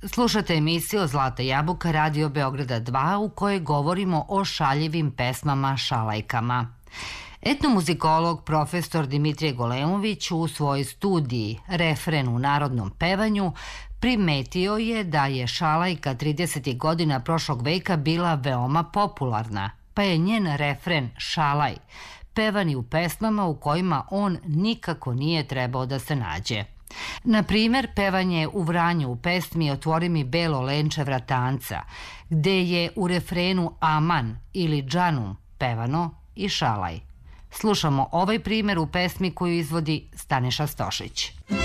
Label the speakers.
Speaker 1: Slušate emisiju Zlata jabuka Radio Beograda 2 u kojoj govorimo o šaljivim pesmama šalajkama. Etnomuzikolog profesor Dimitrije Golemović u svojoj studiji Refren u narodnom pevanju primetio je da je šalajka 30. godina prošlog veka bila veoma popularna, pa je njen refren šalaj pevan i u pesmama u kojima on nikako nije trebao da se nađe. Na primer, pevanje u Vranju u pesmi Otvori mi belo lenče vratanca, gde je u refrenu Aman ili Džanum pevano i šalaj. Slušamo ovaj primer u pesmi koju izvodi Staniša Stošić.